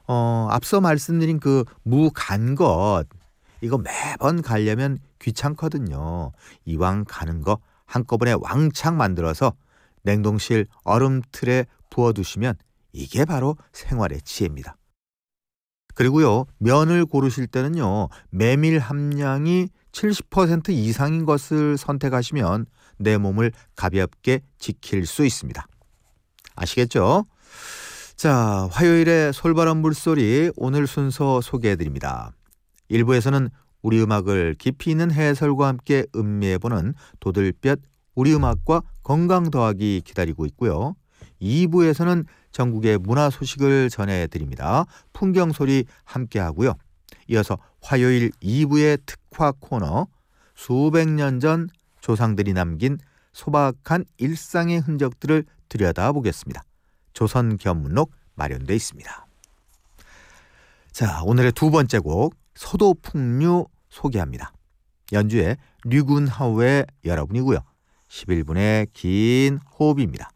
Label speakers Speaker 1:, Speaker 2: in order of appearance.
Speaker 1: 앞서 말씀드린 그 무 간 것 이거 매번 가려면 귀찮거든요. 이왕 가는 거 한꺼번에 왕창 만들어서 냉동실 얼음틀에 부어두시면 이게 바로 생활의 지혜입니다. 그리고요, 면을 고르실 때는요, 메밀 함량이 70% 이상인 것을 선택하시면 내 몸을 가볍게 지킬 수 있습니다. 아시겠죠? 자, 화요일의 솔바람 물소리 오늘 순서 소개해드립니다. 1부에서는 우리 음악을 깊이 있는 해설과 함께 음미해보는 도들볕 우리 음악과 건강 더하기 기다리고 있고요. 2부에서는 전국의 문화 소식을 전해드립니다. 풍경소리 함께하고요. 이어서 화요일 2부의 특화 코너 수백 년 전 조상들이 남긴 소박한 일상의 흔적들을 들여다보겠습니다. 조선견문록 마련되어 있습니다. 자, 오늘의 두 번째 곡 소도풍류 소개합니다. 연주의 류군하우의 여러분이고요. 11분의 긴 호흡입니다.